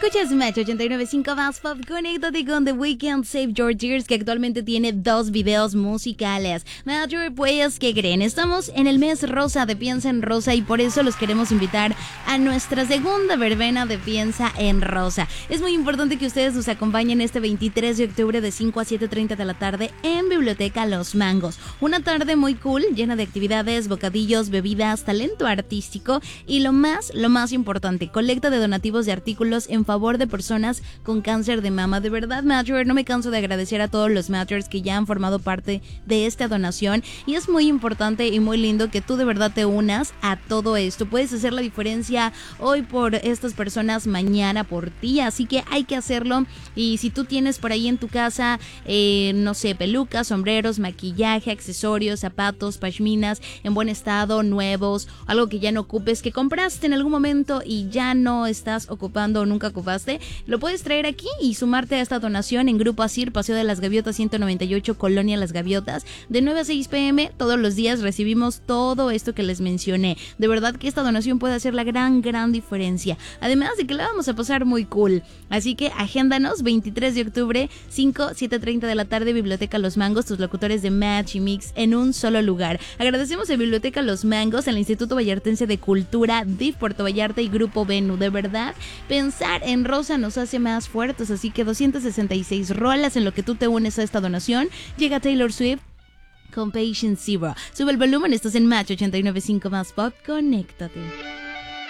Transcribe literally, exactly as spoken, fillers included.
Escuchas Match ochenta y nueve punto cinco más Pop. Conéctate con The Weeknd, Save Your Tears, que actualmente tiene dos videos musicales. Major, pues, ¿qué creen? Estamos en el mes rosa de Piensa en Rosa y por eso los queremos invitar a nuestra segunda verbena de Piensa en Rosa. Es muy importante que ustedes nos acompañen este veintitrés de octubre de cinco a siete treinta de la tarde en Biblioteca Los Mangos. Una tarde muy cool, llena de actividades, bocadillos, bebidas, talento artístico y lo más, lo más importante, colecta de donativos de artículos en favor de personas con cáncer de mama. De verdad, Major, no me canso de agradecer a todos los Majors que ya han formado parte de esta donación y es muy importante y muy lindo que tú de verdad te unas a todo esto. Puedes hacer la diferencia hoy por estas personas, mañana por ti, así que hay que hacerlo. Y si tú tienes por ahí en tu casa, eh, no sé, pelucas, sombreros, maquillaje, accesorios, zapatos, pashminas en buen estado, nuevos, algo que ya no ocupes, que compraste en algún momento y ya no estás ocupando o nunca ocupaste, lo puedes traer aquí y sumarte a esta donación en Grupo Asir, Paseo de las Gaviotas ciento noventa y ocho, Colonia Las Gaviotas. De nueve a seis pm todos los días recibimos todo esto que les mencioné. De verdad que esta donación puede hacer la gran, gran diferencia. Además de que la vamos a pasar muy cool. Así que agéndanos, veintitrés de octubre, cinco, siete treinta de la tarde, Biblioteca Los Mangos, tus locutores de Match y Mix en un solo lugar. Agradecemos a Biblioteca Los Mangos, al Instituto Vallartense de Cultura, D I F Puerto Vallarta y Grupo Venue. De verdad, pensar en Rosa nos hace más fuertes, así que doscientas sesenta y seis rolas en lo que tú te unes a esta donación. Llega Taylor Swift con Patient Zero. Sube el volumen, estás en Match ochenta y nueve punto cinco más Pop, conéctate.